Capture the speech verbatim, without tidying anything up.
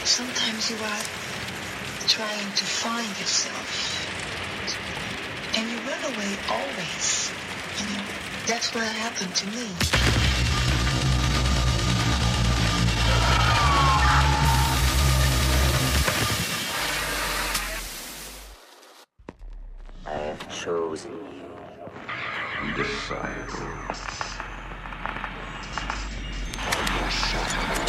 Sometimes you are trying to find yourself, and you run away always. You know, that's what happened to me. I have chosen you. Disciple.